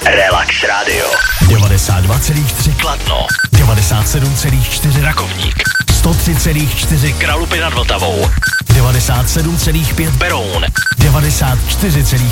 Relax Radio. 92,3 Kladno. 97,4 Rakovník. 103,4 Kralupy nad Vltavou. 97,5 Beroun. 94,6